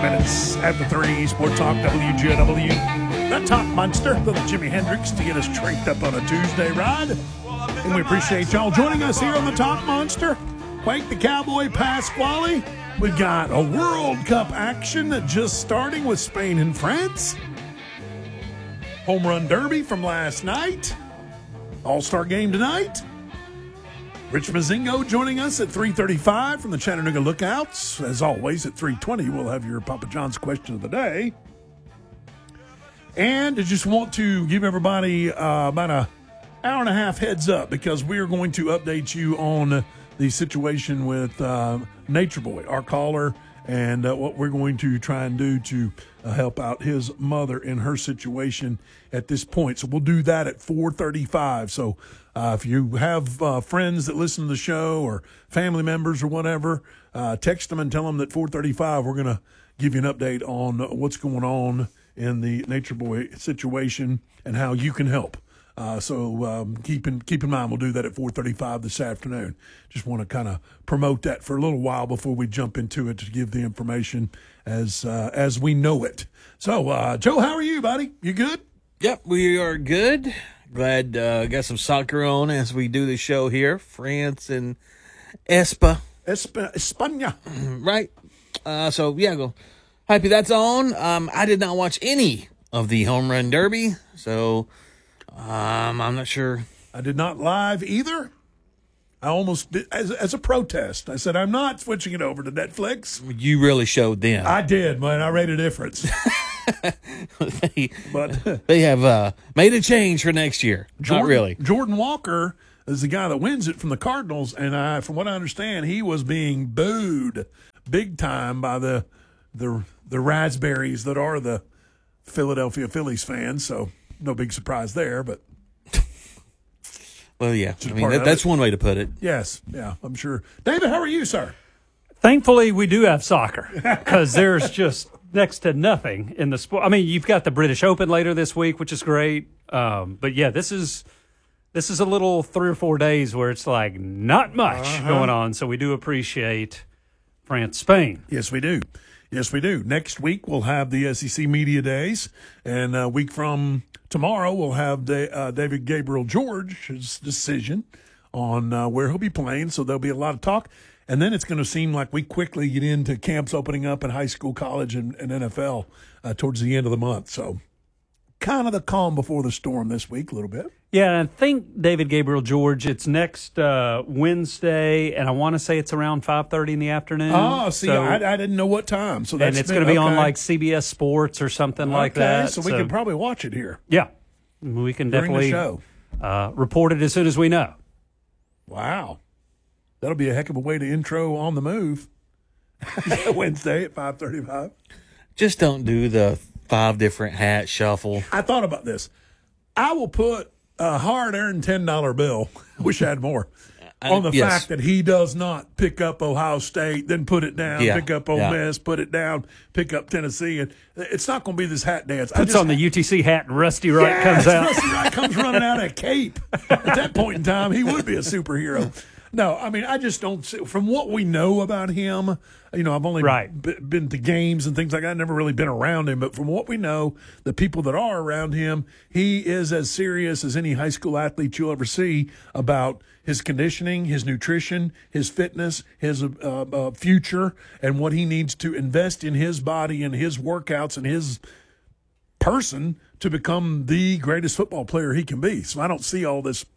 minutes after 3, Sports Talk WGW. The Top Monster, little Jimi Hendrix to get us trinked up on a Tuesday ride. And we appreciate y'all joining us here on the Top Monster. Quake the Cowboy Pasquale. We've got a World Cup action just starting with Spain and France. Home Run Derby from last night. All-Star game tonight. Rich Mazingo joining us at 3:35 from the Chattanooga Lookouts. As always, at 3:20, we'll have your Papa John's question of the day. And I just want to give everybody about an hour and a half heads up because we're going to update you on the situation with Nature Boy, our caller, and what we're going to try and do to help out his mother in her situation at this point. So we'll do that at 4:35. So if you have friends that listen to the show or family members or whatever, text them and tell them that 4:35 we're going to give you an update on what's going on in the Nature Boy situation and how you can help. So keep in mind, we'll do that at 4:35 this afternoon. Just want to kind of promote that for a little while before we jump into it to give the information as we know it. So, Joe, how are you, buddy? You good? Yep, we are good. Glad got some soccer on as we do the show here. France and España. Right. So, yeah, go. Happy that's on. I did not watch any of the Home Run Derby, so I'm not sure. I did not live either. I almost did, as a protest. I said, I'm not switching it over to Netflix. You really showed them. I did, man. I made a difference. They have made a change for next year. Not really. Jordan Walker is the guy that wins it from the Cardinals, and from what I understand, he was being booed big time by the raspberries that are the Philadelphia Phillies fans. So no big surprise there, but. Well, yeah. I mean, that's one way to put it. Yes. Yeah, I'm sure. David, how are you, sir? Thankfully, we do have soccer because there's just next to nothing in the sport. I mean, you've got the British Open later this week, which is great. But, yeah, this is a little 3 or 4 days where it's like not much going on. So we do appreciate France, Spain. Yes, we do. Yes, we do. Next week, we'll have the SEC Media Days. And a week from tomorrow, we'll have David Gabriel George's decision on where he'll be playing. So there'll be a lot of talk. And then it's going to seem like we quickly get into camps opening up in high school, college, and NFL towards the end of the month. So kind of the calm before the storm this week a little bit. Yeah, I think David Gabriel George, it's next Wednesday, and I want to say it's around 5:30 in the afternoon. Oh, see, so, I didn't know what time. So that's and it's going to be on like CBS Sports or something like that. So we can probably watch it here. Yeah, we can definitely show. Report it as soon as we know. Wow. That'll be a heck of a way to intro On the Move. Wednesday at 5:35. Just don't do the 5 different hat shuffle. I thought about this. I will put a hard-earned $10 bill, wish I had more, on the fact that he does not pick up Ohio State, then put it down, pick up Ole Miss, put it down, pick up Tennessee. And it's not going to be this hat dance. Puts on the UTC hat and Rusty Wright comes out. Rusty Wright comes running out of a cape. At that point in time, he would be a superhero. No, I mean, I just don't see, from what we know about him, I've only been to games and things like that. I've never really been around him. But from what we know, the people that are around him, he is as serious as any high school athlete you'll ever see about his conditioning, his nutrition, his fitness, his future, and what he needs to invest in his body and his workouts and his person to become the greatest football player he can be. So I don't see all this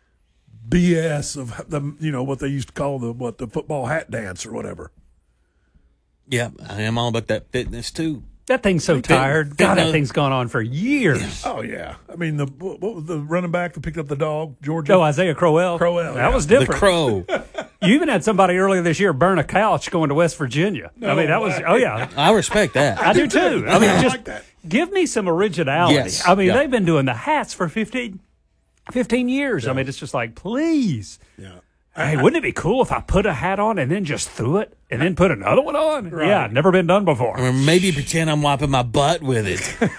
BS of the what they used to call the football hat dance or whatever. Yeah, I am all about that fitness too. That thing's so tired. God, that thing's gone on for years. Oh yeah, I mean what was the running back that picked up the dog, Georgia? Oh, Isaiah Crowell. That was different. The Crow. You even had somebody earlier this year burn a couch going to West Virginia. No, I mean, that was yeah. I respect that. I do too. I mean, just like that. Give me some originality. Yes. I mean, they've been doing the hats for 15 years. Yeah. I mean, it's just like, please. Yeah. Hey, wouldn't it be cool if I put a hat on and then just threw it and then put another one on? Right. Yeah, never been done before. Or maybe pretend I'm wiping my butt with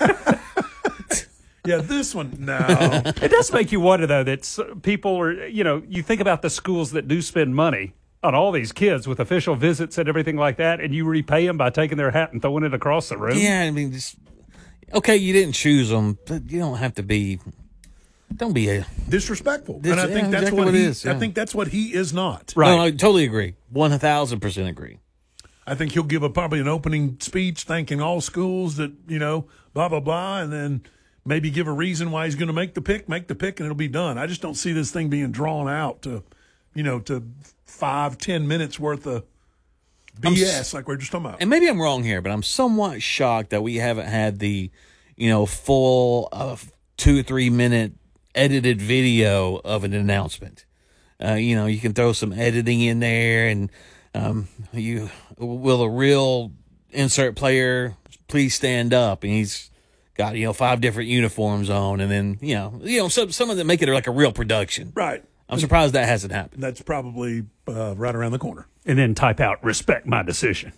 it. Yeah, this one, no. It does make you wonder, though, that people are, you think about the schools that do spend money on all these kids with official visits and everything like that, and you repay them by taking their hat and throwing it across the room. Yeah, I mean, okay, you didn't choose them, but you don't have to be. Don't be a disrespectful. And I think that's exactly what he is. Yeah. I think that's what he is not. Right. No, I totally agree. 1,000% agree. I think he'll give probably an opening speech thanking all schools that, blah, blah, blah, and then maybe give a reason why he's going to make the pick, and it'll be done. I just don't see this thing being drawn out to 5-10 minutes worth of BS like we're just talking about. And maybe I'm wrong here, but I'm somewhat shocked that we haven't had the, full 2 or 3 minute edited video of an announcement. You can throw some editing in there, and will a real insert player please stand up? And he's got 5 different uniforms on, and then some of them make it like a real production. Right. I'm surprised that hasn't happened. That's probably right around the corner. And then type out, respect my decision.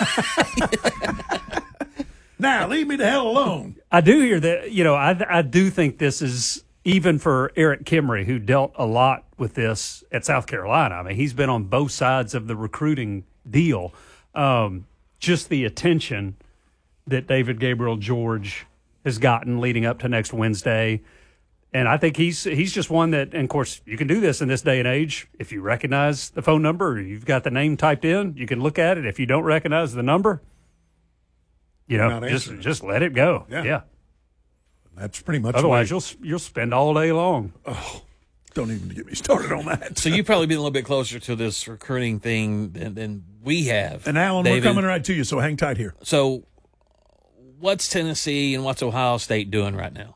Now, leave me the hell alone. I do hear that, I do think this is, even for Eric Kimry, who dealt a lot with this at South Carolina. I mean, he's been on both sides of the recruiting deal. Just the attention that David Gabriel George has gotten leading up to next Wednesday. And I think he's just one that, and of course, you can do this in this day and age. If you recognize the phone number, or you've got the name typed in, you can look at it. If you don't recognize the number, just let it go. Yeah. That's pretty much. Otherwise, you'll spend all day long. Oh, don't even get me started on that. So you've probably been a little bit closer to this recruiting thing than we have. And Alan, David. we're coming right to you, so hang tight here. So what's Tennessee and what's Ohio State doing right now?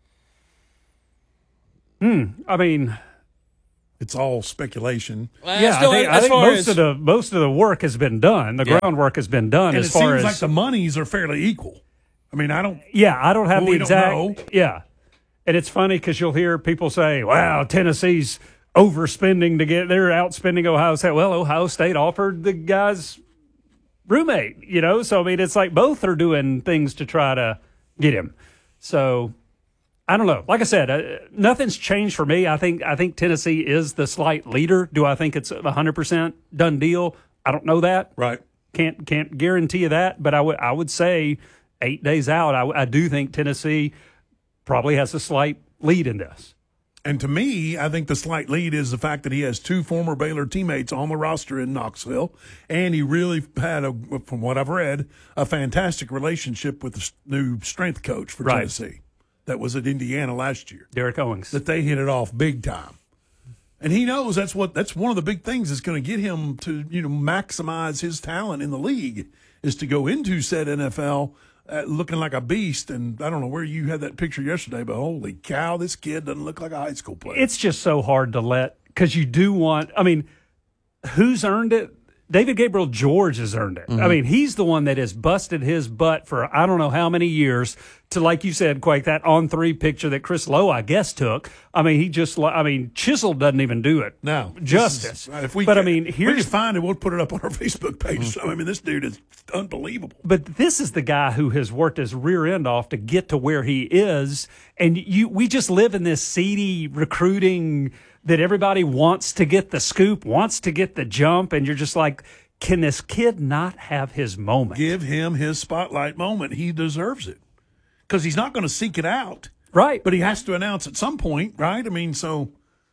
I mean, it's all speculation. Yeah, I think most of the work has been done. The groundwork has been done. And as it far seems as like the monies are fairly equal. I mean, I don't. Yeah, I don't have well, the we exact. don't know. Yeah, and it's funny because you'll hear people say, "Wow, Tennessee's overspending to get. They're outspending Ohio State." Well, Ohio State offered the guy's roommate, So I mean, it's like both are doing things to try to get him. So I don't know. Like I said, nothing's changed for me. I think Tennessee is the slight leader. Do I think it's 100% done deal? I don't know that. Right. Can't guarantee you that. But I would say 8 days out, I do think Tennessee probably has a slight lead in this. And to me, I think the slight lead is the fact that he has 2 former Baylor teammates on the roster in Knoxville, and he really had, from what I've read, a fantastic relationship with the new strength coach for Tennessee that was at Indiana last year. Derek Owings. That they hit it off big time. And he knows that's one of the big things that's going to get him to maximize his talent in the league is to go into said NFL looking like a beast. And I don't know where you had that picture yesterday, but holy cow, this kid doesn't look like a high school player. It's just so hard to let, because you do want, I mean, who's earned it? David Gabriel George has earned it. Mm-hmm. I mean, he's the one that has busted his butt for I don't know how many years to, like you said, Quake, that on-3 picture that Chris Lowe, I guess, took. I mean, Chisel doesn't even do it. No. Justice. We can find it, we'll put it up on our Facebook page. Mm-hmm. So, I mean, this dude is unbelievable. But this is the guy who has worked his rear end off to get to where he is. And we just live in this seedy recruiting that everybody wants to get the scoop, wants to get the jump, and you're just like, can this kid not have his moment? Give him his spotlight moment. He deserves it. Because he's not going to seek it out. Right. But he has to announce at some point, right? I mean, so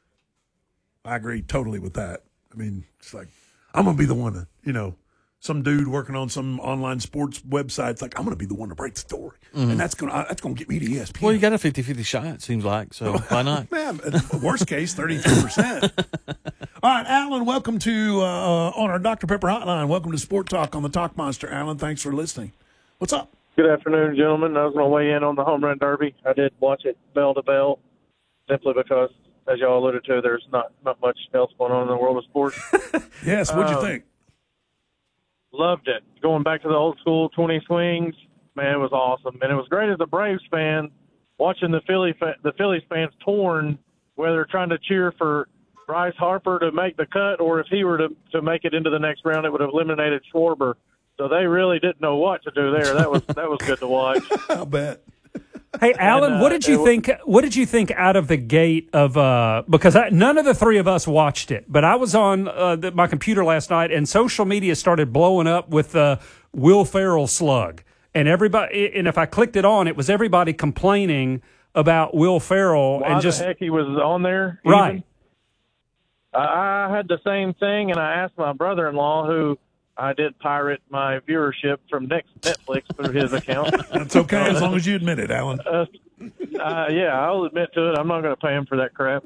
I agree totally with that. I mean, it's like, I'm going to be the one to, some dude working on some online sports website's like, I'm going to be the one to break the story. Mm-hmm. And that's going to get me to ESPN. Well, you got a 50-50 shot, it seems like, so why not? Man, worst case, 33%. All right, Alan, welcome to, on our Dr. Pepper hotline. Welcome to Sport Talk on the Talk Monster. Alan, thanks for listening. What's up? Good afternoon, gentlemen. I was going to weigh in on the home run derby. I did watch it bell to bell simply because, as y'all alluded to, there's not much else going on in the world of sports. Yes, what'd you think? Loved it. Going back to the old school 20 swings, man, it was awesome. And it was great as a Braves fan watching the Phillies fans torn, whether trying to cheer for Bryce Harper to make the cut or if he were to make it into the next round, it would have eliminated Schwarber. So they really didn't know what to do there. That was good to watch. I'll bet. Hey, Alan, what did you think? What did you think out of the gate of? Because none of the three of us watched it, but I was on my computer last night, and social media started blowing up with the Will Ferrell slug, and everybody. And if I clicked it on, it was everybody complaining about Will Ferrell Why and just the heck he was on there? right. Even? I had the same thing, and I asked my brother-in-law, who I did pirate my viewership from Netflix through his account. That's okay as long as you admit it, Alan. Yeah, I'll admit to it. I'm not going to pay him for that crap.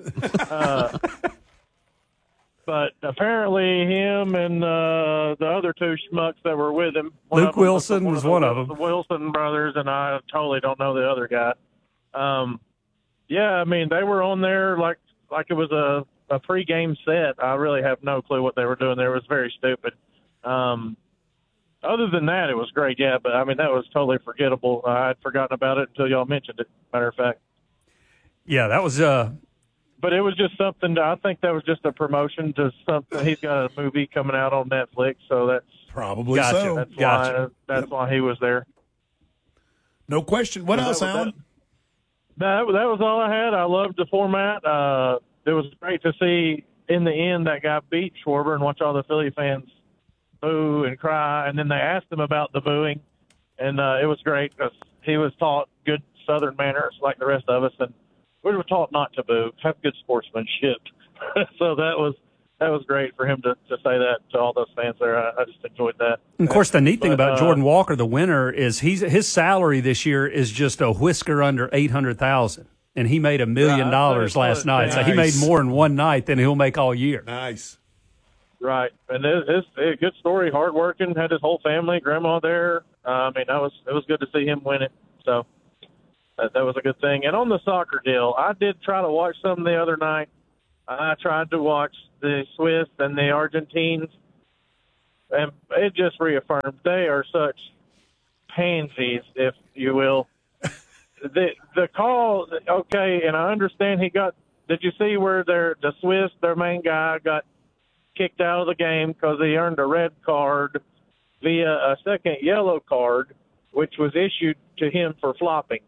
But apparently him and the other two schmucks that were with him. Luke Wilson was one of them. The Wilson brothers, and I totally don't know the other guy. Yeah, I mean, they were on there like it was a pregame set. I really have no clue what they were doing there. It was very stupid. Other than that, it was great, yeah, but I mean, that was totally forgettable. I had forgotten about it until y'all mentioned it, matter of fact. Yeah, that was But it was just something, I think that was just a promotion to something. He's got a movie coming out on Netflix, so that's Probably Gotcha. so. that's why he was there. No question. What else, Alan? That was all I had. I loved the format. It was great to see in the end that guy beat Schwarber and watch all the Philly fans boo and cry. And then they asked him about the booing, and it was great because he was taught good Southern manners like the rest of us, and we were taught not to boo, have good sportsmanship. So that was great for him to say that to all those fans there. I just enjoyed that. And of course, the neat thing about Jordan Walker, the winner, is his salary this year is just a whisker under $800,000, and he made $1 million last night. So he made more in one night than he'll make all year. Nice. Right, and it's a good story. Hardworking, had his whole family, grandma there. I mean, it was good to see him win it. So that was a good thing. And on the soccer deal, I did try to watch some the other night. I tried to watch the Swiss and the Argentines, and it just reaffirmed they are such pansies, if you will. The call, okay, and I understand he got. Did you see where the Swiss, their main guy, got kicked out of the game because he earned a red card via a second yellow card, which was issued to him for flopping?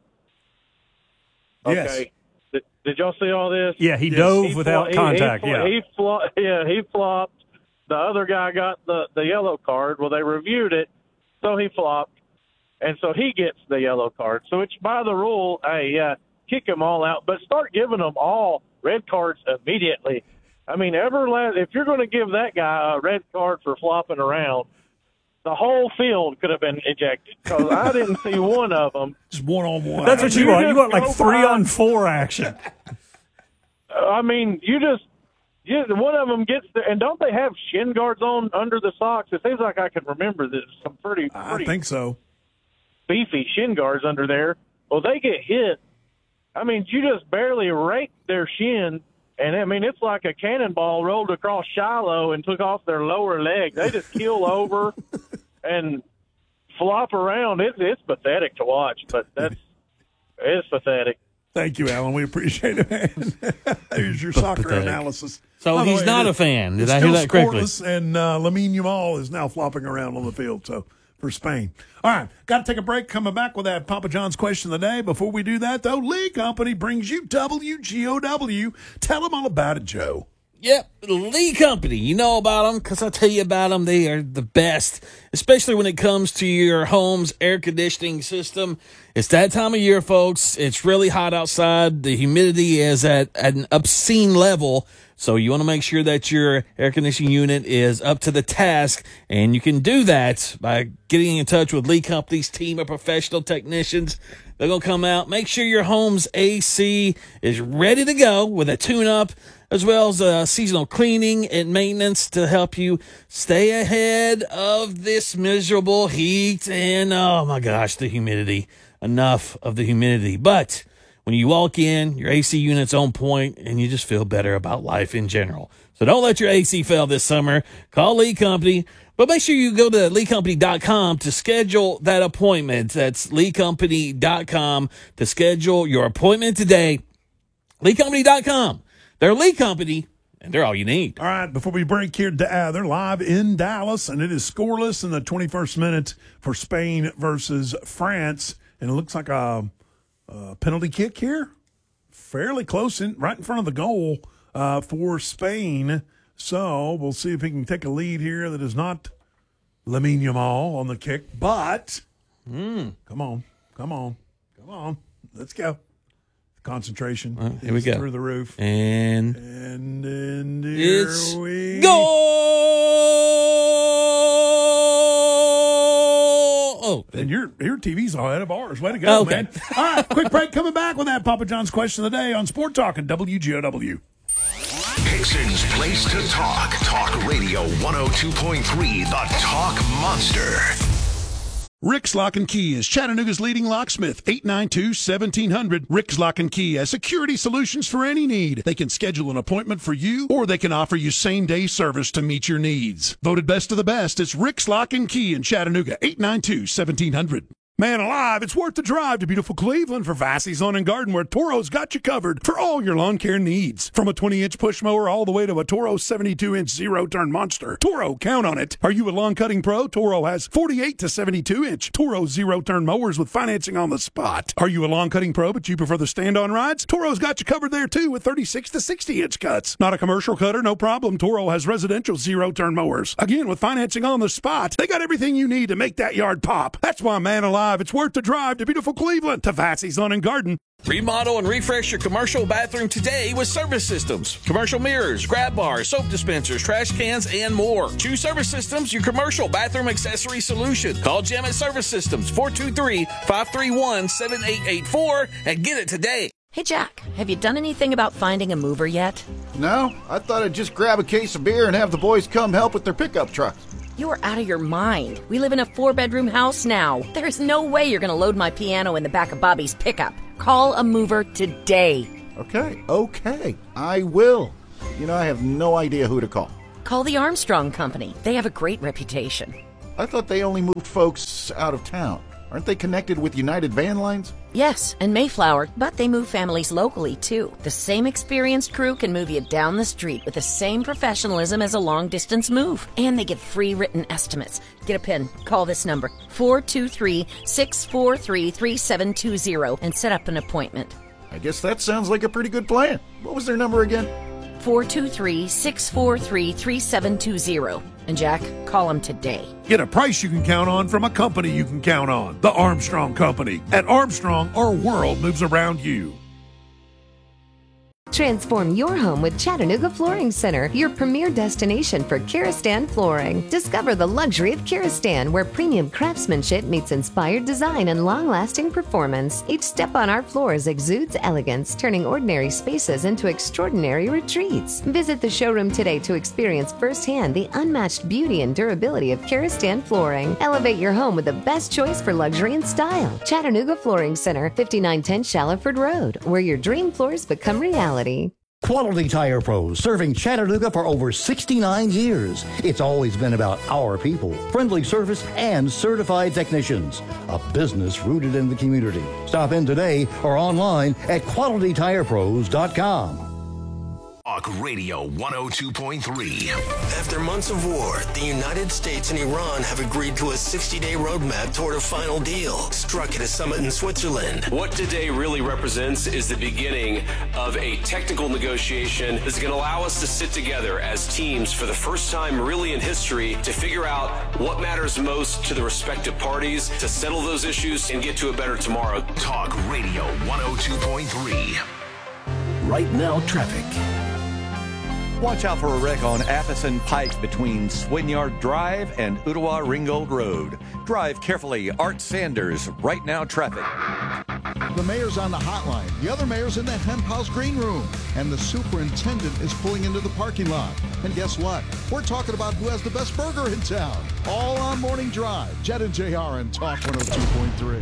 Okay. Yes. Did y'all see all this? Yeah, he dove without contact. He flopped. The other guy got the yellow card. Well, they reviewed it, so he flopped, and so he gets the yellow card. So it's by the rule, hey, kick them all out, but start giving them all red cards immediately. I mean, if you're going to give that guy a red card for flopping around, the whole field could have been ejected because I didn't see one of them. Just one-on-one. That's what you want. You want like 3-on-4 action. I mean, one of them gets there, and don't they have shin guards on under the socks? It seems like I can remember there's some pretty I think so. beefy shin guards under there. Well, they get hit. I mean, you just barely rake their shin, and I mean, it's like a cannonball rolled across Shiloh and took off their lower leg. They just keel over and flop around. It's pathetic to watch, but it's pathetic. Thank you, Alan. We appreciate it, man. Here's your soccer Pathetic. analysis. So By the he's way, not it a is- fan. Did it's I hear still that correctly? scoreless, and Lamine Yamal is now flopping around on the field. So for Spain. All right, got to take a break. Coming back with that Papa John's question of the day. Before we do that, though, Lee Company brings you WGOW. Tell them all about it, Joe. Yep, Lee Company. You know about them because I tell you about them. They are the best, especially when it comes to your home's air conditioning system. It's that time of year, folks. It's really hot outside. The humidity is at an obscene level. So you want to make sure that your air conditioning unit is up to the task. And you can do that by getting in touch with Lee Company's team of professional technicians. They're going to come out, make sure your home's AC is ready to go with a tune-up, as well as seasonal cleaning and maintenance to help you stay ahead of this miserable heat and, oh my gosh, the humidity. Enough of the humidity. But when you walk in, your AC unit's on point and you just feel better about life in general. So don't let your AC fail this summer. Call Lee Company. But make sure you go to LeeCompany.com to schedule that appointment. That's LeeCompany.com to schedule your appointment today. LeeCompany.com. They're Lee Company, and they're all you need. All right, before we break here, they're live in Dallas, and it is scoreless in the 21st minute for Spain versus France. And it looks like a penalty kick here. Fairly close, right in front of the goal for Spain. So we'll see if he can take a lead here that is not Lamine Yamal on the kick. But, come on. Let's go. Concentration. Here we go. Through the roof. And here it's we Oh, and your TV's all ahead of ours. Way to go, Okay. man. All right, quick break. Coming back with that Papa John's question of the day on Sport Talk and WGOW. Hickson's place to talk. Talk Radio 102.3, the Talk Monster. Rick's Lock and Key is Chattanooga's leading locksmith, 892-1700. Rick's Lock and Key has security solutions for any need. They can schedule an appointment for you, or they can offer you same-day service to meet your needs. Voted best of the best, it's Rick's Lock and Key in Chattanooga, 892-1700. Man alive, it's worth the drive to beautiful Cleveland for Vassey's Lawn and Garden, where Toro's got you covered for all your lawn care needs. From a 20-inch push mower all the way to a Toro 72-inch zero-turn monster. Toro, count on it. Are you a lawn cutting pro? Toro has 48 to 72-inch Toro zero-turn mowers with financing on the spot. Are you a lawn cutting pro but you prefer the stand-on rides? Toro's got you covered there too with 36 to 60-inch cuts. Not a commercial cutter? No problem. Toro has residential zero-turn mowers. Again, with financing on the spot, they got everything you need to make that yard pop. That's why, man alive, it's worth the drive to beautiful Cleveland to Vassey's Lawn and Garden. remodel and refresh your commercial bathroom today with Service Systems. Commercial mirrors, grab bars, soap dispensers, trash cans, and more. Choose Service Systems, your commercial bathroom accessory solution. Call Jim at Service Systems, 423-531-7884, and get it today. Hey, Jack, have you done anything about finding a mover yet? No, I thought I'd just grab a case of beer and have the boys come help with their pickup trucks. You are out of your mind. We live in a 4-bedroom house now. There's no way you're going to load my piano in the back of Bobby's pickup. Call a mover today. Okay, I will. You know, I have no idea who to call. Call the Armstrong Company. They have a great reputation. I thought they only moved folks out of town. Aren't they connected with United Van Lines? Yes, and Mayflower, but they move families locally, too. The same experienced crew can move you down the street with the same professionalism as a long-distance move. And they give free written estimates. Get a pen. Call this number, 423-643-3720, and set up an appointment. I guess that sounds like a pretty good plan. What was their number again? 423-643-3720. And Jack, call them today. Get a price you can count on from a company you can count on. The Armstrong Company. At Armstrong, our world moves around you. Transform your home with Chattanooga Flooring Center, your premier destination for Kiristan flooring. Discover the luxury of Kiristan, where premium craftsmanship meets inspired design and long-lasting performance. Each step on our floors exudes elegance, turning ordinary spaces into extraordinary retreats. Visit the showroom today to experience firsthand the unmatched beauty and durability of Kiristan flooring. Elevate your home with the best choice for luxury and style. Chattanooga Flooring Center, 5910 Shallowford Road, where your dream floors become reality. Quality Tire Pros, serving Chattanooga for over 69 years. It's always been about our people, friendly service, and certified technicians. A business rooted in the community. Stop in today or online at QualityTirePros.com. Talk Radio 102.3. After months of war, the United States and Iran have agreed to a 60-day roadmap toward a final deal, struck at a summit in Switzerland. What today really represents is the beginning of a technical negotiation that's going to allow us to sit together as teams for the first time really in history to figure out what matters most to the respective parties, to settle those issues and get to a better tomorrow. Talk Radio 102.3. Right now, traffic. Watch out for a wreck on Appison Pike between Swinyard Drive and Ottawa Ringgold Road. Drive carefully. Art Sanders, Right Now Traffic. The mayor's on the hotline. The other mayor's in the Hemp House green room. And the superintendent is pulling into the parking lot. And guess what? We're talking about who has the best burger in town. All on Morning Drive. Jed and JR and Talk 102.3.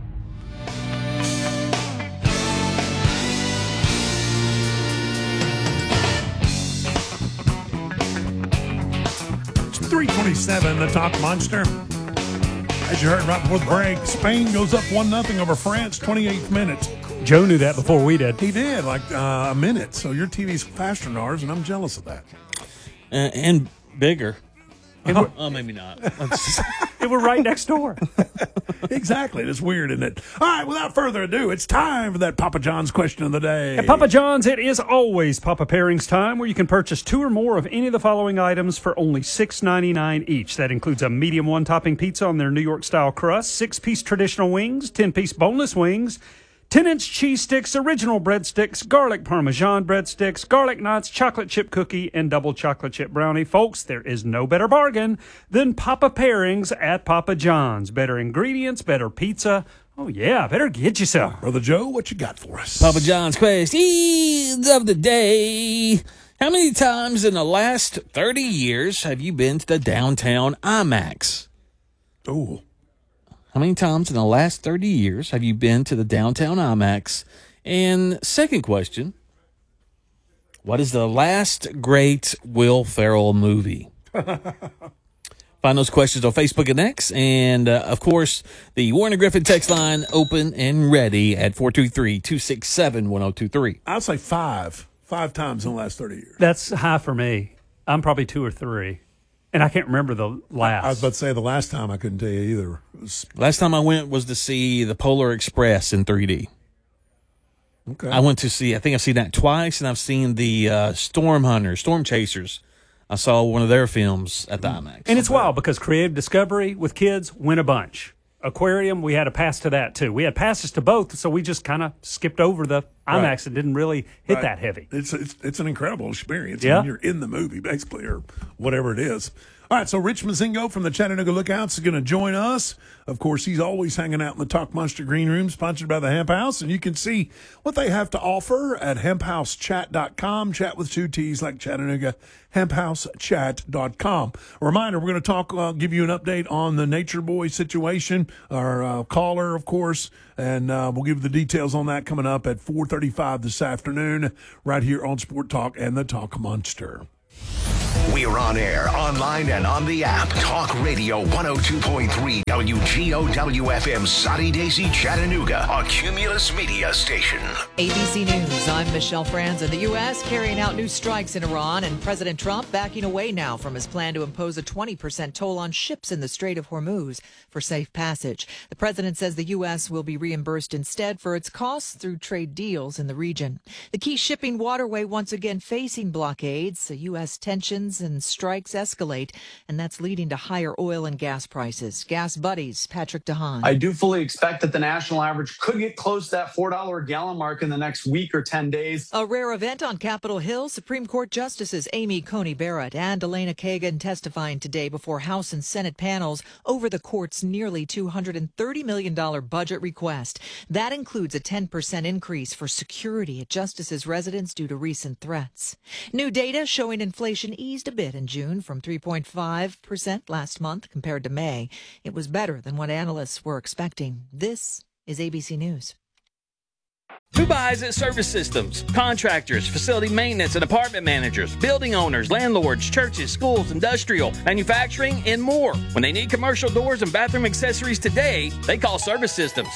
.327, the Talk Monster. As you heard right before the break, Spain goes up 1-0 over France, 28th minute. Joe knew that before we did. He did, like a minute. So your TV's faster than ours, and I'm jealous of that. And bigger. Oh, maybe not. And we're right next door. Exactly. It's weird, isn't it? All right, without further ado, it's time for that Papa John's question of the day. At Papa John's, it is always Papa Pairings time, where you can purchase 2 or more of any of the following items for only $6.99 each. That includes a medium one-topping pizza on their New York-style crust, 6-piece traditional wings, 10-piece boneless wings, 10-inch cheese sticks, original breadsticks, garlic parmesan breadsticks, garlic knots, chocolate chip cookie, and double chocolate chip brownie. Folks, there is no better bargain than Papa Pairings at Papa John's. Better ingredients, better pizza. Oh, yeah, better get you some. Brother Joe, what you got for us? Papa John's question of the day. How many times in the last 30 years have you been to the downtown IMAX? Oh. How many times in the last 30 years have you been to the downtown IMAX? And second question, what is the last great Will Ferrell movie? Find those questions on Facebook and X. And, of course, the Warner Griffin text line open and ready at 423-267-1023. I'd say 5 times in the last 30 years. That's high for me. I'm probably 2 or 3. And I can't remember the last. I was about to say the last time I couldn't tell you either. Last time I went was to see the Polar Express in 3D. Okay. I went to see, I think I've seen that twice, and I've seen the Storm Chasers. I saw one of their films at the IMAX. And it's wild because Creative Discovery with kids win a bunch. Aquarium, we had a pass to that too. We had passes to both, so we just kind of skipped over the IMAX and didn't really hit that heavy. It's an incredible experience. Yeah. I mean, you're in the movie, basically, or whatever it is. All right, so Rich Mazingo from the Chattanooga Lookouts is going to join us. Of course, he's always hanging out in the Talk Monster Green Room, sponsored by the Hemp House, and you can see what they have to offer at hemphousechat.com. Chat with 2 T's like Chattanooga, hemphousechat.com. A reminder, we're going to give you an update on the Nature Boy situation, our caller, of course, and we'll give you the details on that coming up at 4:35 this afternoon right here on Sport Talk and the Talk Monster. We're on air, online, and on the app. Talk Radio 102.3 WGOW-FM, Soddy Daisy, Chattanooga, a Cumulus Media station. ABC News, I'm Michelle Franzen. The U.S. carrying out new strikes in Iran, and President Trump backing away now from his plan to impose a 20% toll on ships in the Strait of Hormuz for safe passage. The president says the U.S. will be reimbursed instead for its costs through trade deals in the region. The key shipping waterway once again facing blockades. U.S. tensions and strikes escalate, and that's leading to higher oil and gas prices. Gas Buddies, Patrick DeHaan. I do fully expect that the national average could get close to that $4 a gallon mark in the next week or 10 days. A rare event on Capitol Hill. Supreme Court Justices Amy Coney Barrett and Elena Kagan testifying today before House and Senate panels over the court's nearly $230 million budget request. That includes a 10% increase for security at justices' residence due to recent threats. New data showing inflation eased a bit in June from 3.5% last month compared to May. It was better than what analysts were expecting. This is ABC News. Who buys at Service Systems? Contractors, facility maintenance and apartment managers, building owners, landlords, churches, schools, industrial, manufacturing, and more. When they need commercial doors and bathroom accessories today, they call Service Systems.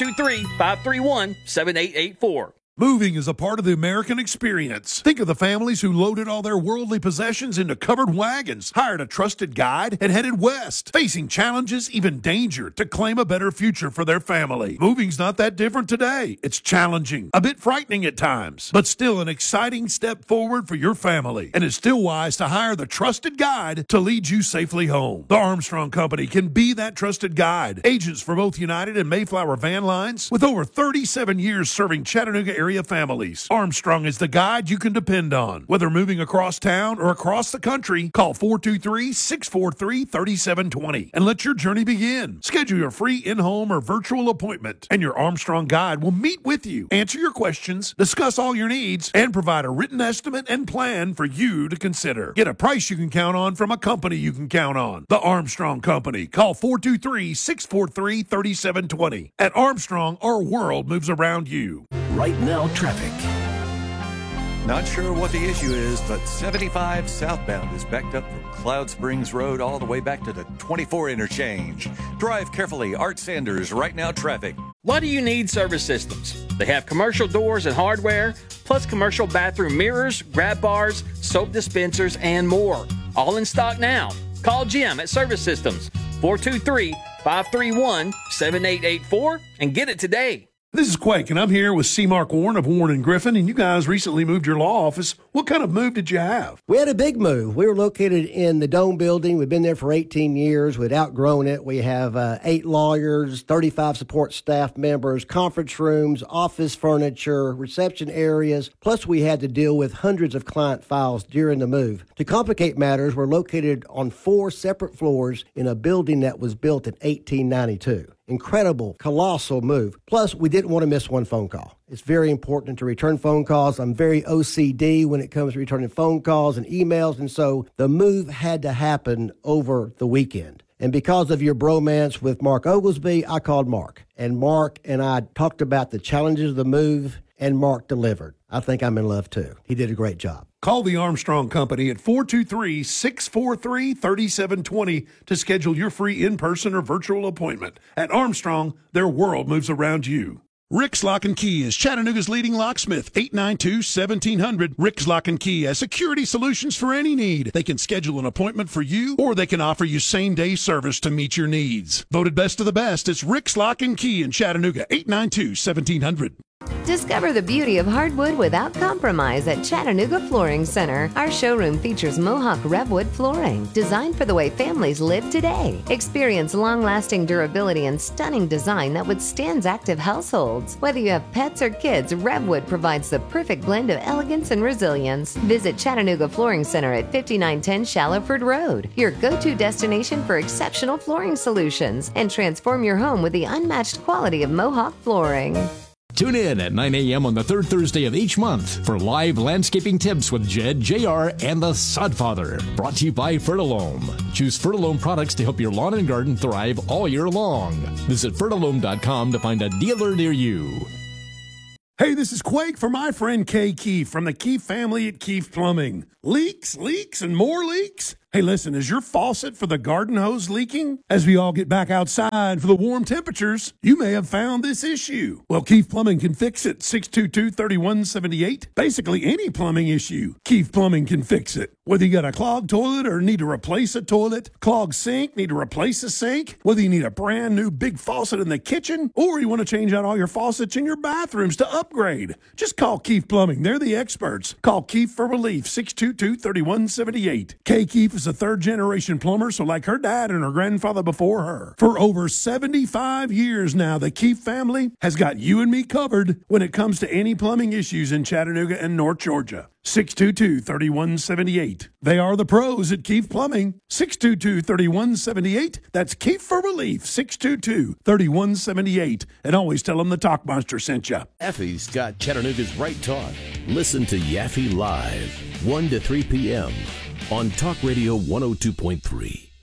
423-531-7884. Moving is a part of the American experience. Think of the families who loaded all their worldly possessions into covered wagons, hired a trusted guide, and headed west, facing challenges, even danger, to claim a better future for their family. Moving's not that different today. It's challenging, a bit frightening at times, but still an exciting step forward for your family. And it's still wise to hire the trusted guide to lead you safely home. The Armstrong Company can be that trusted guide. Agents for both United and Mayflower van lines, with over 37 years serving Chattanooga area families. Armstrong is the guide you can depend on. Whether moving across town or across the country, call 423-643-3720 and let your journey begin. Schedule your free in-home or virtual appointment, and your Armstrong guide will meet with you, answer your questions, discuss all your needs, and provide a written estimate and plan for you to consider. Get a price you can count on from a company you can count on. The Armstrong Company. Call 423-643-3720. At Armstrong, our world moves around you. Right now, traffic. Not sure what the issue is, but 75 southbound is backed up from Cloud Springs Road all the way back to the 24 interchange. Drive carefully. Art Sanders, Right Now Traffic. Why do you need Service Systems? They have commercial doors and hardware, plus commercial bathroom mirrors, grab bars, soap dispensers, and more. All in stock now. Call Jim at Service Systems, 423-531-7884, and get it today. This is Quake, and I'm here with C. Mark Warren of Warren & Griffin, and you guys recently moved your law office. What kind of move did you have? We had a big move. We were located in the Dome building. We've been there for 18 years. We'd outgrown it. We have 8 lawyers, 35 support staff members, conference rooms, office furniture, reception areas. Plus, we had to deal with hundreds of client files during the move. To complicate matters, we're located on 4 separate floors in a building that was built in 1892. Incredible, colossal move. Plus, we didn't want to miss one phone call. It's very important to return phone calls. I'm very OCD when it comes to returning phone calls and emails, and so the move had to happen over the weekend. And because of your bromance with Mark Oglesby, I called Mark. And Mark and I talked about the challenges of the move, and Mark delivered. I think I'm in love, too. He did a great job. Call the Armstrong Company at 423-643-3720 to schedule your free in-person or virtual appointment. At Armstrong, their world moves around you. Rick's Lock and Key is Chattanooga's leading locksmith, 892-1700. Rick's Lock and Key has security solutions for any need. They can schedule an appointment for you, or they can offer you same-day service to meet your needs. Voted best of the best, it's Rick's Lock and Key in Chattanooga, 892-1700. Discover the beauty of hardwood without compromise at Chattanooga Flooring Center. Our showroom features Mohawk Revwood flooring, designed for the way families live today. Experience long-lasting durability and stunning design that withstands active households. Whether you have pets or kids, Revwood provides the perfect blend of elegance and resilience. Visit Chattanooga Flooring Center at 5910 Shallowford Road, your go-to destination for exceptional flooring solutions, and transform your home with the unmatched quality of Mohawk flooring. Tune in at 9 a.m. on the third Thursday of each month for live landscaping tips with Jed, JR, and the Sodfather. Brought to you by Fertilome. Choose Fertilome products to help your lawn and garden thrive all year long. Visit Fertilome.com to find a dealer near you. Hey, this is Quake for my friend Kay Keefe from the Keefe family at Keefe Plumbing. Leaks, and more leaks? Hey, listen, is your faucet for the garden hose leaking? As we all get back outside for the warm temperatures, you may have found this issue. Well, Keefe Plumbing can fix it. 622-3178. Basically, any plumbing issue, Keefe Plumbing can fix it. Whether you got a clogged toilet or need to replace a toilet, clogged sink, need to replace a sink, whether you need a brand new big faucet in the kitchen, or you want to change out all your faucets in your bathrooms to upgrade, just call Keefe Plumbing. They're the experts. Call Keefe for relief. 622-3178. Kay Keefe is a third-generation plumber, so like her dad and her grandfather before her. For over 75 years now, the Keefe family has got you and me covered when it comes to any plumbing issues in Chattanooga and North Georgia. 622-3178. They are the pros at Keefe Plumbing. 622-3178. That's Keefe for relief. 622-3178. And always tell them the Talk Monster sent you. Yaffe's got Chattanooga's right talk. Listen to Yaffe Live, 1 to 3 p.m. on Talk Radio 102.3.